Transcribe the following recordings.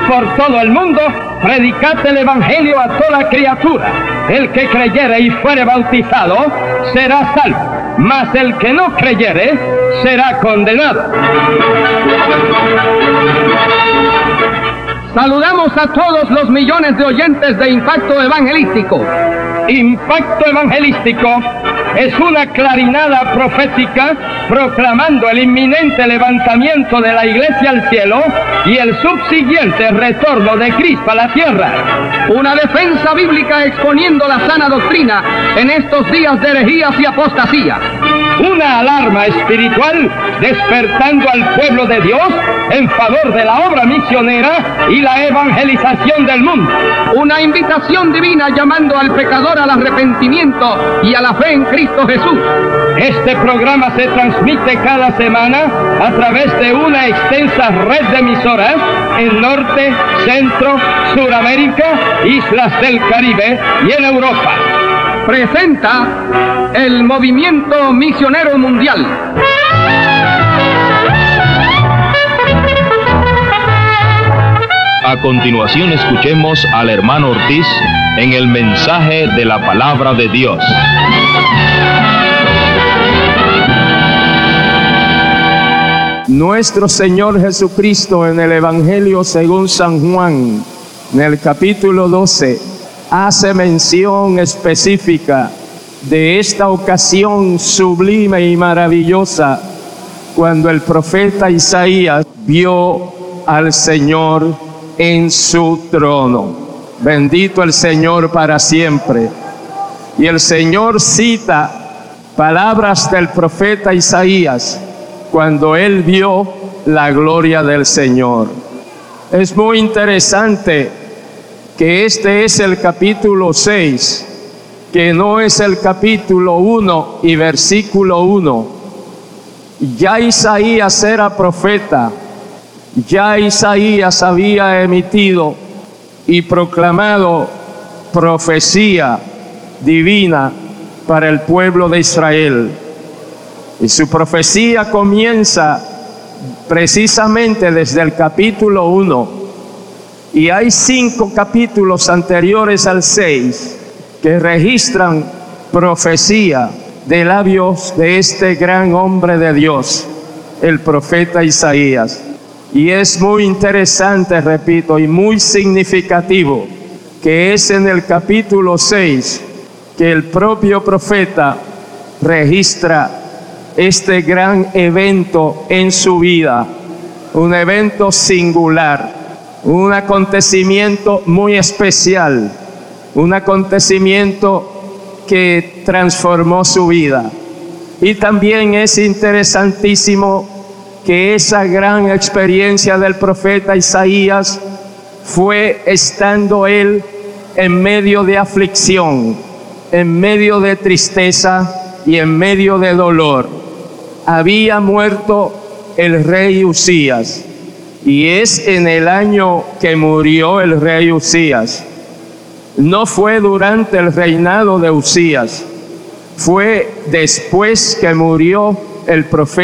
por todo el mundo, predicad el Evangelio a toda criatura. El que creyere y fuere bautizado será salvo, mas el que no creyere será condenado. Saludamos a todos los millones de oyentes de Impacto Evangelístico. Impacto Evangelístico es una clarinada profética proclamando el inminente levantamiento de la Iglesia al cielo y el subsiguiente retorno de Cristo a la tierra. Una defensa bíblica exponiendo la sana doctrina en estos días de herejías y apostasía. Una alarma espiritual despertando al pueblo de Dios en favor de la obra misionera y la evangelización del mundo. Una invitación divina llamando al pecador al arrepentimiento y a la fe en Cristo Jesús. Este programa se transmite cada semana a través de una extensa red de emisoras en Norte, Centro, Suramérica, Islas del Caribe y en Europa. Presenta el Movimiento Misionero Mundial. A continuación escuchemos al hermano Ortiz en el mensaje de la palabra de Dios. Nuestro Señor Jesucristo en el Evangelio según San Juan, en el capítulo 12, hace mención específica de esta ocasión sublime y maravillosa cuando el profeta Isaías vio al Señor en su trono. Bendito el Señor para siempre. Y el Señor cita palabras del profeta Isaías cuando él vio la gloria del Señor. Es muy interesante que este es el capítulo 6, que no es el capítulo 1 y versículo 1. Ya Isaías era profeta, ya Isaías había emitido y proclamado profecía divina para el pueblo de Israel. Y su profecía comienza precisamente desde el capítulo 1. Y hay 5 capítulos anteriores al 6 que registran profecía de labios de este gran hombre de Dios, el profeta Isaías. Y es muy interesante, repito, y muy significativo que es en el capítulo 6 que el propio profeta registra este gran evento en su vida, un evento singular, un acontecimiento muy especial, un acontecimiento que transformó su vida. Y también es interesantísimo que esa gran experiencia del profeta Isaías fue estando él en medio de aflicción, en medio de tristeza y en medio de dolor. Había muerto el rey Usías, y es en el año que murió el rey Usías. No fue durante el reinado de Usías, fue después que murió el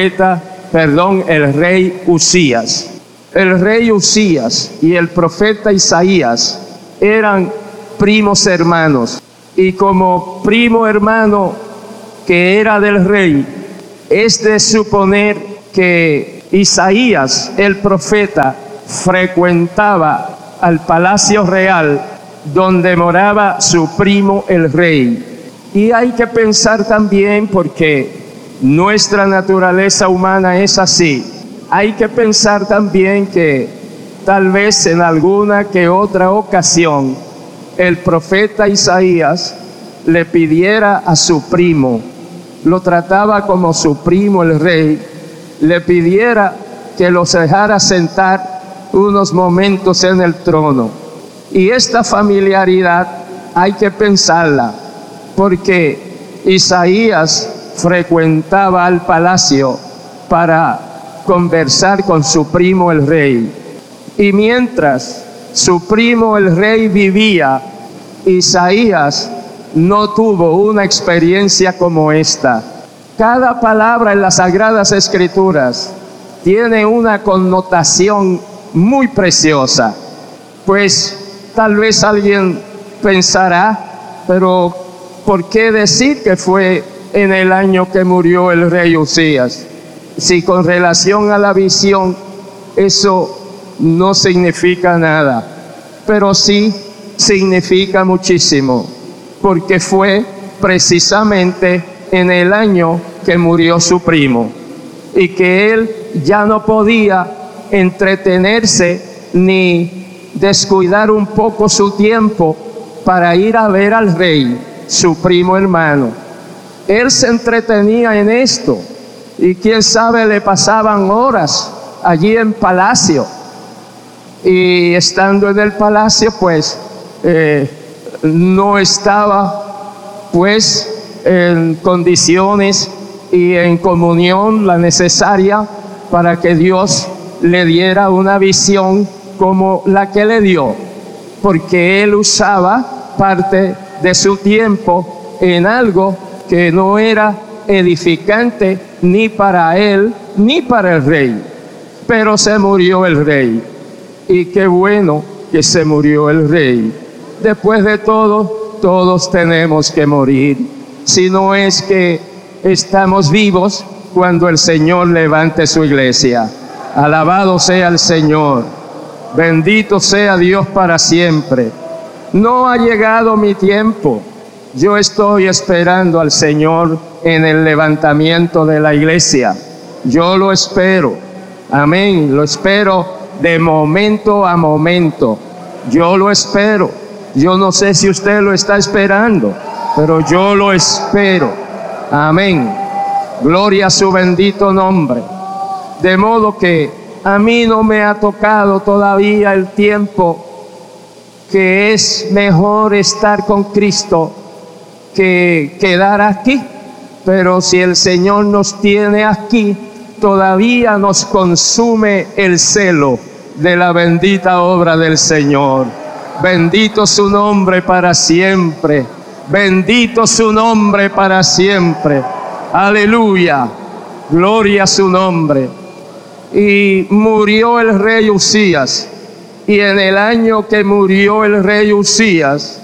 rey Usías. El rey Usías y el profeta Isaías eran primos hermanos, y como primo hermano que era del rey, es de suponer que Isaías, el profeta, frecuentaba al palacio real donde moraba su primo el rey. Y hay que pensar también, porque nuestra naturaleza humana es así, hay que pensar también que tal vez en alguna que otra ocasión el profeta Isaías le pidiera a su primo, lo trataba como su primo el rey, le pidiera que los dejara sentar unos momentos en el trono. Y esta familiaridad hay que pensarla, porque Isaías frecuentaba al palacio para conversar con su primo el rey. Y mientras su primo el rey vivía, Isaías no tuvo una experiencia como esta. Cada palabra en las Sagradas Escrituras tiene una connotación muy preciosa. Pues tal vez alguien pensará, pero ¿por qué decir que fue en el año que murió el rey Uzías? Si con relación a la visión eso no significa nada, pero sí significa muchísimo, porque fue precisamente en el año que murió su primo y que él ya no podía entretenerse ni descuidar un poco su tiempo para ir a ver al rey, su primo hermano. Él se entretenía en esto y quién sabe le pasaban horas allí en palacio, y estando en el palacio pues no estaba pues en condiciones y en comunión la necesaria para que Dios le diera una visión como la que le dio, porque él usaba parte de su tiempo en algo que no era edificante ni para él ni para el rey. Pero se murió el rey, y qué bueno que se murió el rey. Después de todo, todos tenemos que morir, si no es que estamos vivos cuando el Señor levante su iglesia. Alabado sea el Señor, bendito sea Dios para siempre. No ha llegado mi tiempo. Yo estoy esperando al Señor en el levantamiento de la iglesia. Yo lo espero. Amén. Lo espero de momento a momento. Yo lo espero. Yo no sé si usted lo está esperando, pero yo lo espero. Amén. Gloria a su bendito nombre. De modo que a mí no me ha tocado todavía el tiempo que es mejor estar con Cristo que quedar aquí. Pero si el Señor nos tiene aquí, todavía nos consume el celo de la bendita obra del Señor. Bendito su nombre para siempre. Bendito su nombre para siempre. Aleluya. Gloria a su nombre. Y murió el rey Uzías. Y en el año que murió el rey Uzías,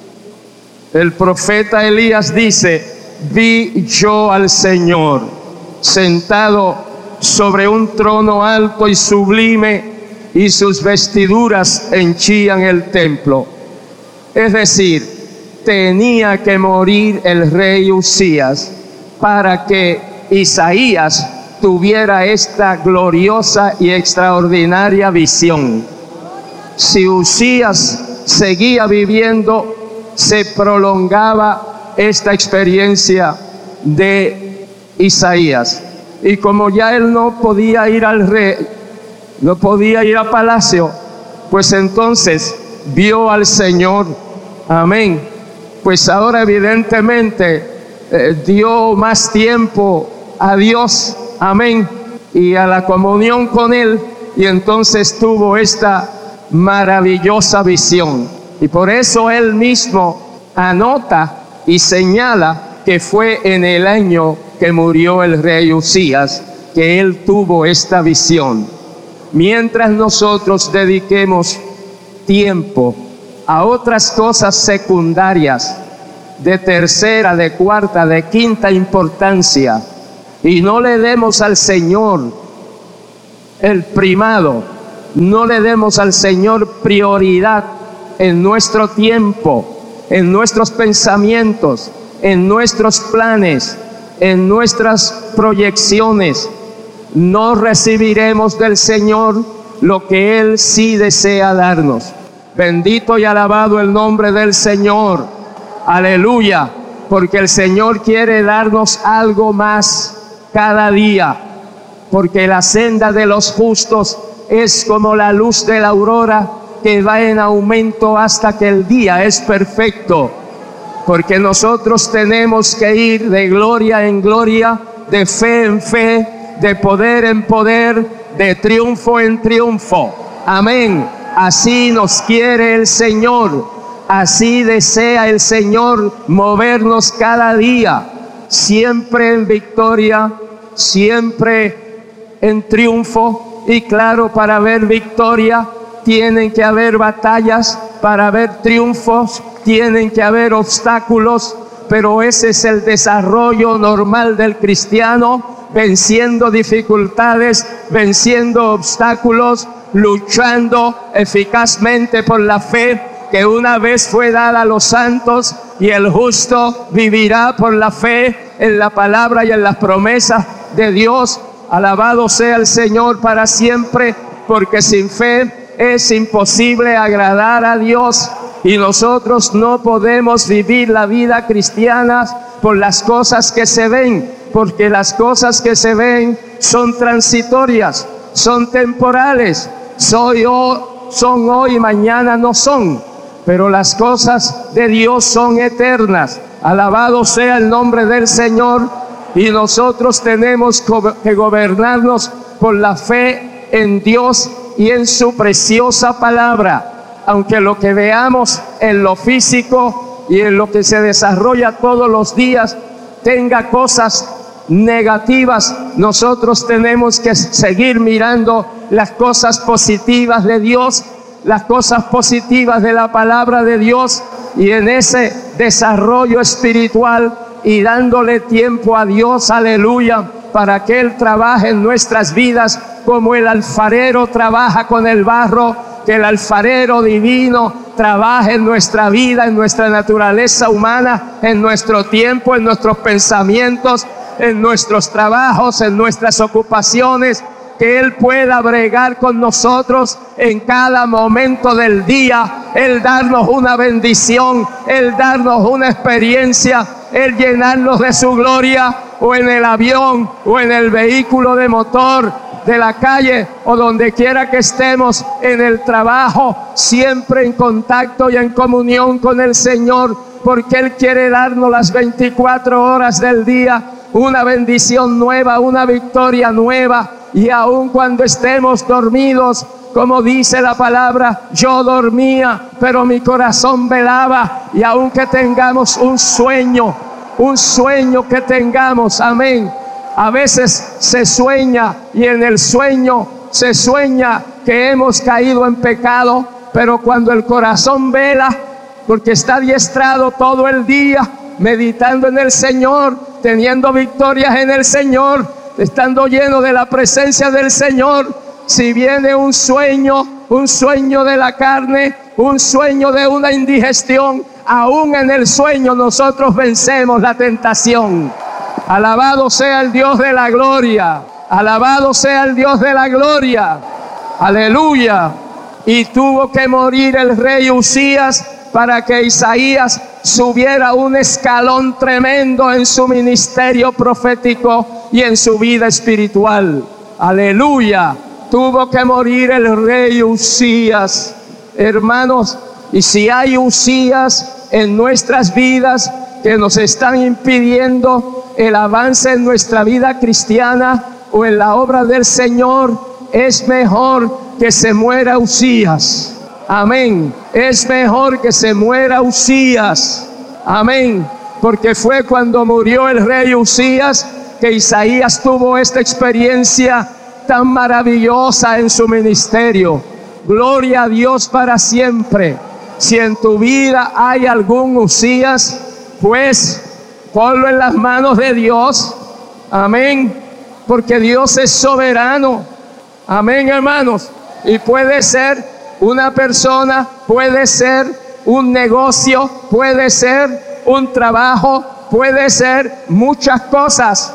el profeta Elías dice: vi yo al Señor sentado sobre un trono alto y sublime, y sus vestiduras henchían el templo. Es decir, tenía que morir el rey Uzías para que Isaías tuviera esta gloriosa y extraordinaria visión. Si Uzías seguía viviendo, se prolongaba esta experiencia de Isaías. Y como ya él no podía ir al rey, no podía ir a palacio, pues entonces vio al Señor. Amén. Pues ahora evidentemente dio más tiempo a Dios. Amén. Y a la comunión con Él. Y entonces tuvo esta maravillosa visión. Y por eso Él mismo anota y señala que fue en el año que murió el rey Uzías que Él tuvo esta visión. Mientras nosotros dediquemos tiempo a otras cosas secundarias, de tercera, de cuarta, de quinta importancia, y no le demos al Señor el primado, no le demos al Señor prioridad en nuestro tiempo, en nuestros pensamientos, en nuestros planes, en nuestras proyecciones, no recibiremos del Señor lo que Él sí desea darnos. Bendito y alabado el nombre del Señor. Aleluya, porque el Señor quiere darnos algo más cada día, porque la senda de los justos es como la luz de la aurora, que va en aumento hasta que el día es perfecto. Porque nosotros tenemos que ir de gloria en gloria, de fe en fe, de poder en poder, de triunfo en triunfo. Amén. Así nos quiere el Señor. Así desea el Señor movernos cada día, siempre en victoria, siempre en triunfo. Y claro, para ver victoria tienen que haber batallas para haber triunfos, tienen que haber obstáculos, pero ese es el desarrollo normal del cristiano, venciendo dificultades, venciendo obstáculos, luchando eficazmente por la fe que una vez fue dada a los santos, y el justo vivirá por la fe en la palabra y en las promesas de Dios. Alabado sea el Señor para siempre, porque sin fe es imposible agradar a Dios, y nosotros no podemos vivir la vida cristiana por las cosas que se ven, porque las cosas que se ven son transitorias, son temporales, son hoy, mañana no son, pero las cosas de Dios son eternas. Alabado sea el nombre del Señor, y nosotros tenemos que gobernarnos por la fe en Dios y en su preciosa palabra. Aunque lo que veamos en lo físico y en lo que se desarrolla todos los días tenga cosas negativas, nosotros tenemos que seguir mirando las cosas positivas de Dios, las cosas positivas de la palabra de Dios, y en ese desarrollo espiritual y dándole tiempo a Dios, aleluya, para que Él trabaje en nuestras vidas como el alfarero trabaja con el barro, que el alfarero divino trabaje en nuestra vida, en nuestra naturaleza humana, en nuestro tiempo, en nuestros pensamientos, en nuestros trabajos, en nuestras ocupaciones, que Él pueda bregar con nosotros en cada momento del día, Él darnos una bendición, Él darnos una experiencia, Él llenarnos de su gloria, o en el avión, o en el vehículo de motor, de la calle, o donde quiera que estemos, en el trabajo, siempre en contacto y en comunión con el Señor, porque Él quiere darnos las 24 horas del día una bendición nueva, una victoria nueva. Y aun cuando estemos dormidos, como dice la palabra, yo dormía, pero mi corazón velaba. Y aunque tengamos un sueño que tengamos, amén. A veces se sueña, y en el sueño se sueña que hemos caído en pecado, pero cuando el corazón vela, porque está adiestrado todo el día, meditando en el Señor, teniendo victorias en el Señor, estando lleno de la presencia del Señor, si viene un sueño de la carne, un sueño de una indigestión, aún en el sueño nosotros vencemos la tentación. Alabado sea el Dios de la gloria, alabado sea el Dios de la gloria, aleluya. Y tuvo que morir el rey Usías para que Isaías subiera un escalón tremendo en su ministerio profético y en su vida espiritual. Aleluya. Tuvo que morir el rey Usías, hermanos. Y si hay Usías en nuestras vidas que nos están impidiendo el avance en nuestra vida cristiana o en la obra del Señor, es mejor que se muera Usías. Amén. Es mejor que se muera Usías. Amén. Porque fue cuando murió el rey Usías que Isaías tuvo esta experiencia tan maravillosa en su ministerio. Gloria a Dios para siempre. Si en tu vida hay algún Usías, pues ponlo en las manos de Dios. Amén. Porque Dios es soberano. Amén, hermanos. Y puede ser una persona, puede ser un negocio, puede ser un trabajo, puede ser muchas cosas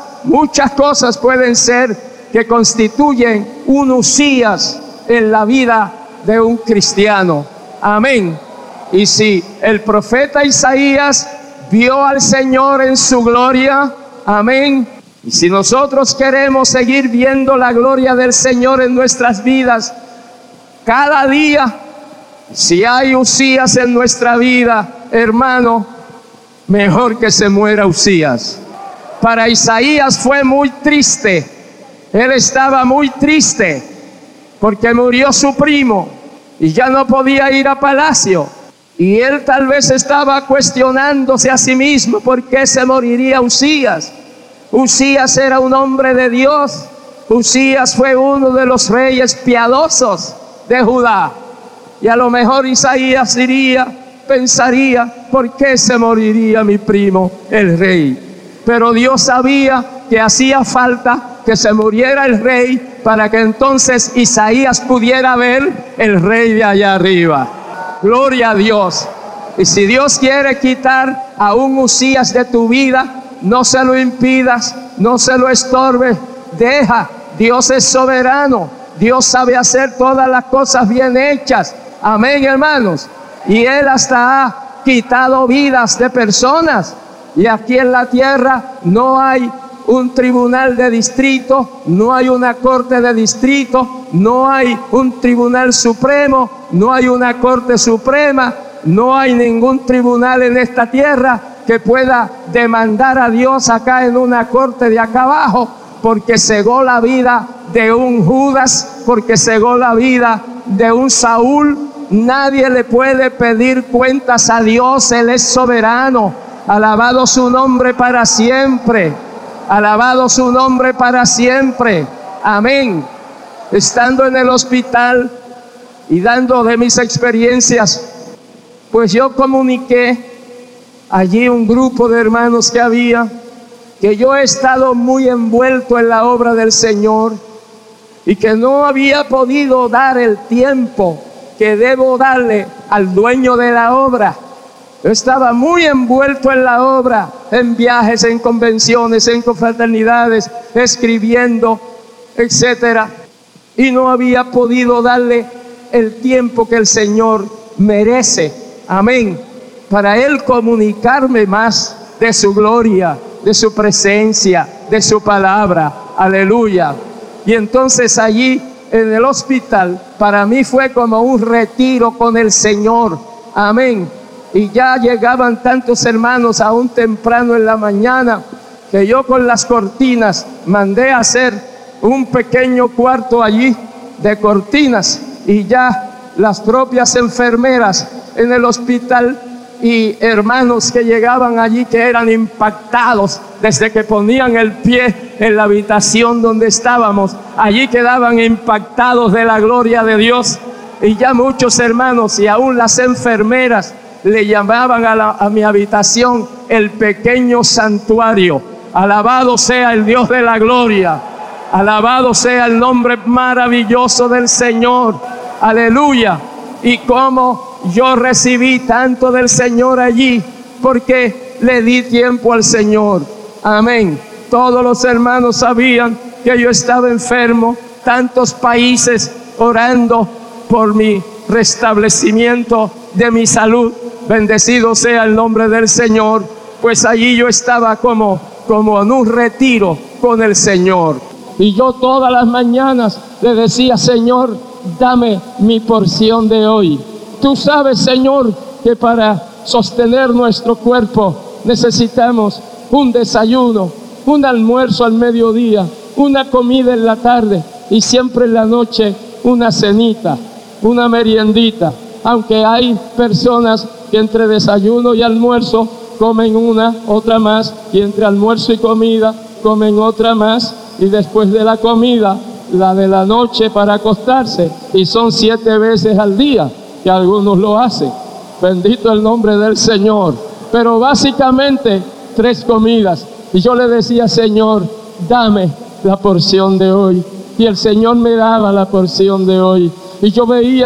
pueden ser que constituyen un Usías en la vida de un cristiano. Amén. Y si el profeta Isaías vio al Señor en su gloria, amén. Y si nosotros queremos seguir viendo la gloria del Señor en nuestras vidas, cada día, si hay Usías en nuestra vida, hermano, mejor que se muera Usías. Para Isaías fue muy triste. Él estaba muy triste porque murió su primo y ya no podía ir a palacio. Y él tal vez estaba cuestionándose a sí mismo por qué se moriría Usías. Usías era un hombre de Dios. Usías fue uno de los reyes piadosos de Judá. Y a lo mejor Isaías pensaría, ¿por qué se moriría mi primo, el rey? Pero Dios sabía que hacía falta que se muriera el rey para que entonces Isaías pudiera ver el rey de allá arriba. Gloria a Dios. Y si Dios quiere quitar a un Usías de tu vida, no se lo impidas, no se lo estorbes, deja. Dios es soberano, Dios sabe hacer todas las cosas bien hechas. Amén, hermanos. Y Él hasta ha quitado vidas de personas. Y aquí en la tierra no hay un tribunal de distrito, no hay una corte de distrito, no hay un tribunal supremo, no hay una corte suprema, no hay ningún tribunal en esta tierra que pueda demandar a Dios acá en una corte de acá abajo, porque cegó la vida de un Judas, porque cegó la vida de un Saúl. Nadie le puede pedir cuentas a Dios, Él es soberano. Alabado su nombre para siempre. Alabado su nombre para siempre. Amén. Estando en el hospital y dando de mis experiencias, pues yo comuniqué allí un grupo de hermanos que había, que yo he estado muy envuelto en la obra del Señor y que no había podido dar el tiempo que debo darle al dueño de la obra. Yo estaba muy envuelto en la obra, en viajes, en convenciones, en confraternidades, escribiendo, etcétera, y no había podido darle el tiempo que el Señor merece. Amén. Para Él comunicarme más de su gloria, de su presencia, de su palabra. Aleluya. Y entonces allí en el hospital, para mí fue como un retiro con el Señor. Amén. Y ya llegaban tantos hermanos aún temprano en la mañana, que yo con las cortinas mandé a hacer un pequeño cuarto allí de cortinas, y ya las propias enfermeras en el hospital y hermanos que llegaban allí, que eran impactados desde que ponían el pie en la habitación donde estábamos, allí quedaban impactados de la gloria de Dios. Y ya muchos hermanos y aún las enfermeras le llamaban a mi habitación el pequeño santuario. Alabado sea el Dios de la gloria, alabado sea el nombre maravilloso del Señor. Aleluya. Y cómo yo recibí tanto del Señor allí, porque le di tiempo al Señor. Amén. Todos los hermanos sabían que yo estaba enfermo, tantos países orando por mi restablecimiento de mi salud. Bendecido sea el nombre del Señor. Pues allí yo estaba como en un retiro con el Señor. Y yo todas las mañanas le decía: Señor, dame mi porción de hoy. Tú sabes, Señor, que para sostener nuestro cuerpo necesitamos un desayuno, un almuerzo al mediodía, una comida en la tarde y siempre en la noche una cenita, una meriendita. Aunque hay personas que entre desayuno y almuerzo comen una, otra más, y entre almuerzo y comida comen otra más, y después de la comida, la de la noche para acostarse, y son 7 veces al día que algunos lo hacen. Bendito el nombre del Señor. Pero básicamente 3 comidas. Y yo le decía: Señor, dame la porción de hoy. Y el Señor me daba la porción de hoy. Y yo veía